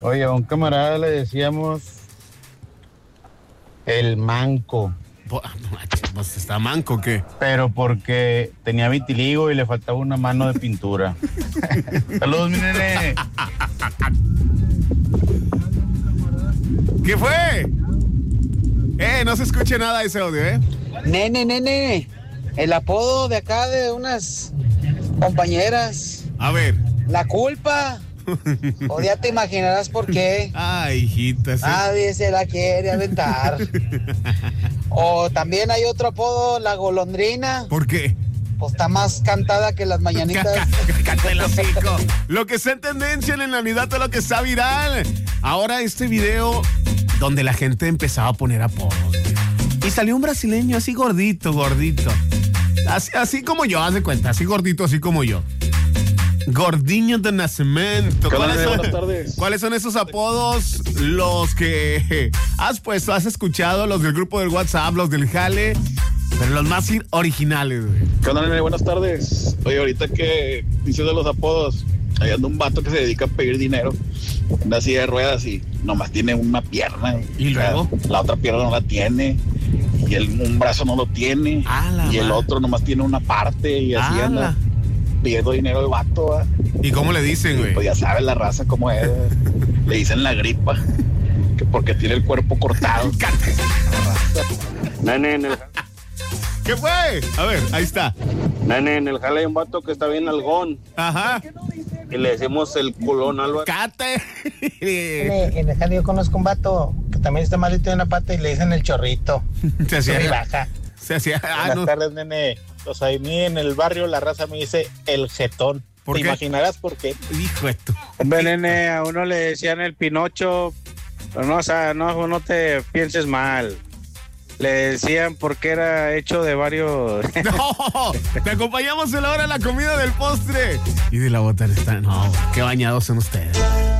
Oye, a un camarada le decíamos el manco, Pues está manco, ¿o qué? pero porque tenía vitiligo y le faltaba una mano de pintura. Saludos, mi nene. ¿Qué fue? No se escuche nada de ese audio, Nene, el apodo de acá de unas compañeras, A ver. la culpa, o ya te imaginarás por qué. Ay, hijita. ¿Sí? Nadie se la quiere aventar. O también hay otro apodo, la golondrina, ¿Por qué? pues está más cantada que las mañanitas. Cállate el hocico. Lo que está en tendencia en la Navidad, todo lo que está viral. Ahora este video donde la gente empezaba a poner apodos. Y salió un brasileño así gordito. Así como yo, haz de cuenta, así gordito, así como yo. Gordiño de nacimiento. Buenas tardes. ¿Cuáles son esos apodos? Los que has puesto, has escuchado, los del grupo del WhatsApp, los del jale, pero los más originales, güey. ¿Qué onda, nene? Buenas tardes. Oye, ahorita que dices de los apodos, hay anda un vato que se dedica a pedir dinero, anda silla de ruedas y nomás tiene una pierna. ¿Y luego? La otra pierna no la tiene, y un brazo no lo tiene, y el otro nomás tiene una parte, y así anda pidiendo dinero el vato, ¿va? ¿Y cómo le dicen, güey? Pues ya sabes la raza cómo es, le dicen la gripa, que porque tiene el cuerpo cortado. Nene, en el... ¿Qué fue? A ver, ahí está. Nene, en el jale hay un vato que está bien algón. Ajá. Y le decimos el culón, Álvaro. ¡Cate! En el jale yo conozco un vato que también está malito de una pata y le dicen el chorrito. Se hacía. Sube y baja. Se hacía. Buenas tardes, nene. Pues a mí en el barrio la raza me dice el jetón. ¿Por ¿Te qué? imaginarás por qué? Hijo esto. Hombre, nene, a uno le decían el Pinocho, pero no, o sea, no te pienses mal. Le decían porque era hecho de varios... No, te acompañamos en la hora de la comida del postre. Y de la botana está. No, qué bañados son ustedes.